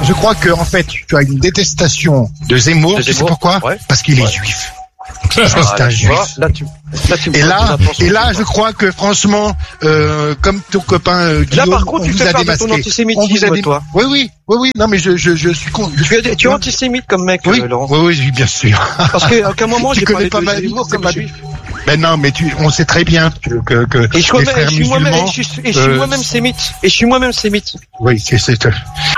je crois que en fait, tu as une détestation de Zemmour. Tu sais pourquoi? Ouais. Parce qu'il est juif. Parce que c'est un juif. Et là, je crois que franchement, comme ton copain Guillaume, là, par contre, tu fais part de ton antisémitisme, toi. Oui. Non, mais je suis con. Tu es antisémite comme mec, Laurent. Oui, bien sûr. Parce qu'à aucun moment, j'ai parlé pas de ma vie Zemmour comme juif. Ben non, mais on sait très bien que et je les frères musulmans. suis moi-même sémite. Et je suis moi-même sémite. Oui, c'est